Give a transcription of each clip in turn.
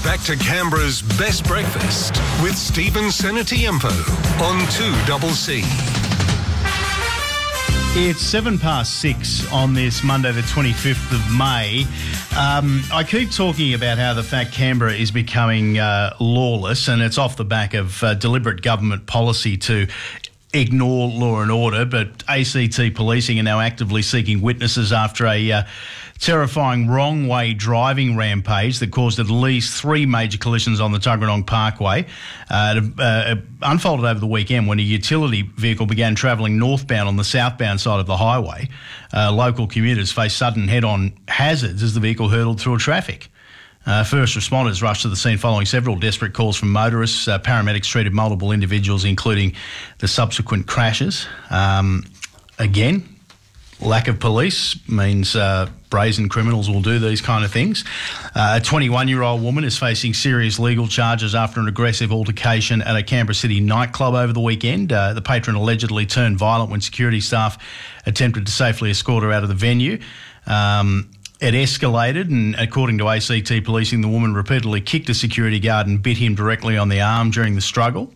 back to Canberra's best breakfast with Stephen Senatiempo on 2CC. It's 6:07 on this Monday, the 25th of May. I keep talking about how the fact Canberra is becoming lawless, and it's off the back of deliberate government policy to ignore law and order, but ACT policing are now actively seeking witnesses after a terrifying wrong-way driving rampage that caused at least 3 major collisions on the Tuggeranong Parkway. Unfolded over the weekend when a utility vehicle began travelling northbound on the southbound side of the highway. Local commuters faced sudden head-on hazards as the vehicle hurtled through traffic. First responders rushed to the scene following several desperate calls from motorists. Paramedics treated multiple individuals, including the subsequent crashes. Again, lack of police means brazen criminals will do these kind of things. A 21-year-old woman is facing serious legal charges after an aggressive altercation at a Canberra City nightclub over the weekend. The patron allegedly turned violent when security staff attempted to safely escort her out of the venue. It escalated, and according to ACT policing, the woman repeatedly kicked a security guard and bit him directly on the arm during the struggle.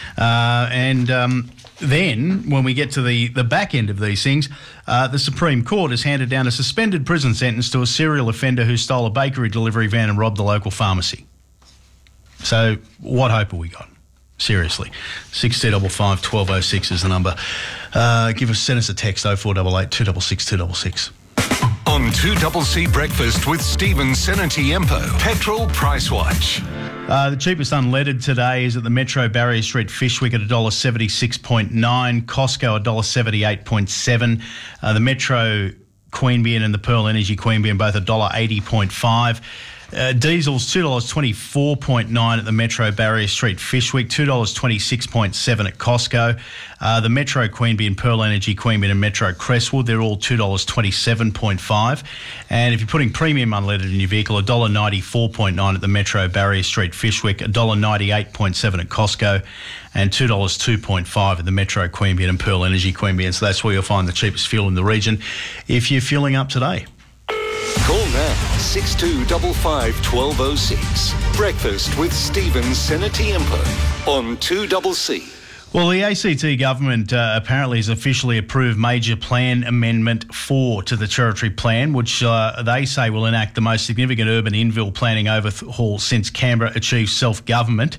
Then, when we get to the back end of these things, the Supreme Court has handed down a suspended prison sentence to a serial offender who stole a bakery delivery van and robbed the local pharmacy. So, what hope have we got? Seriously. 6255 1206 is the number. Send us a text 0488 266 266. On 2CC Breakfast with Stephen Senatiempo. Petrol Price Watch. The cheapest unleaded today is at the Metro Barrier Street Fishwick at $1.76.9, Costco $1.78.7, the Metro Queanbeyan and the Pearl Energy Queanbeyan both $1.80.5. Diesel's $2.24.9 at the Metro Barrier Street Fishwick, $2.26.7 at Costco. The Metro Queanbeyan, Pearl Energy Queanbeyan and Metro Crestwood, they're all $2.27.5. And if you're putting premium unleaded in your vehicle, $1.94.9 at the Metro Barrier Street Fishwick, $1.98.7 at Costco, and $2.02.5 at the Metro Queanbeyan and Pearl Energy Queanbeyan. So that's where you'll find the cheapest fuel in the region if you're fueling up today. Call now 6255 1206. Breakfast with Stephen Senatiempo on 2CC. Well, the ACT government apparently has officially approved Major Plan Amendment 4 to the Territory Plan, which they say will enact the most significant urban infill planning overhaul since Canberra achieved self-government.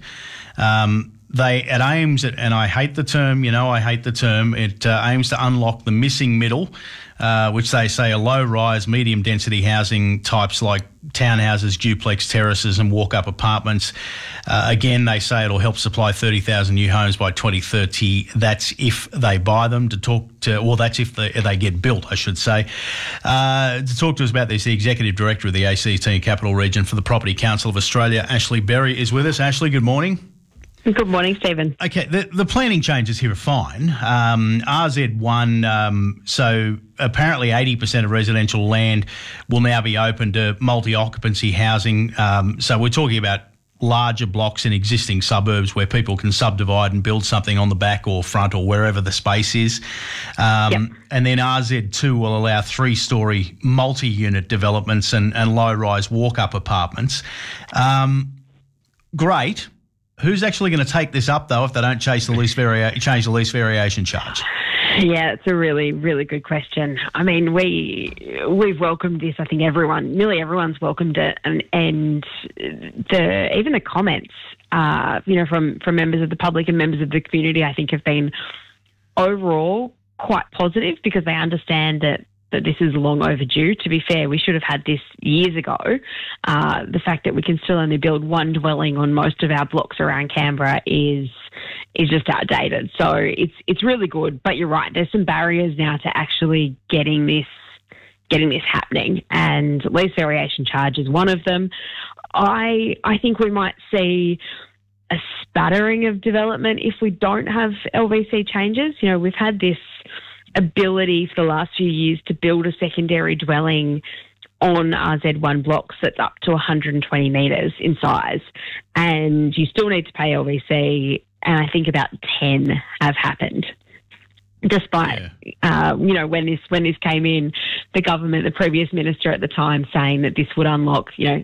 It aims at, and I hate the term, it aims to unlock the missing middle, which they say are low-rise, medium-density housing types like townhouses, duplex terraces and walk-up apartments. Again, they say it'll help supply 30,000 new homes by 2030. That's if they buy them. That's if they get built, I should say. To talk to us about this, the Executive Director of the ACT and Capital Region for the Property Council of Australia, Ashley Berry, is with us. Ashley, good morning. Good morning, Stephen. Okay, the planning changes here are fine. RZ1, so apparently 80% of residential land will now be open to multi-occupancy housing. So we're talking about larger blocks in existing suburbs where people can subdivide and build something on the back or front or wherever the space is. And then RZ2 will allow 3-storey multi-unit developments and low-rise walk-up apartments. Great. Who's actually going to take this up, though, if they don't change the lease variation charge? Yeah, it's a really, really good question. I mean, we've welcomed this. I think nearly everyone's welcomed it, and even the comments, from members of the public and members of the community, I think have been overall quite positive because they understand that this is long overdue. To be fair, we should have had this years ago. The fact that we can still only build one dwelling on most of our blocks around Canberra is just outdated. So it's really good. But you're right, there's some barriers now to actually getting this happening, and lease variation charge is one of them. I think we might see a spattering of development if we don't have LVC changes. We've had this ability for the last few years to build a secondary dwelling on RZ1 blocks that's up to 120 metres in size, and you still need to pay LVC, and I think about 10 have happened. Despite, when this came in, the government, the previous minister at the time saying that this would unlock,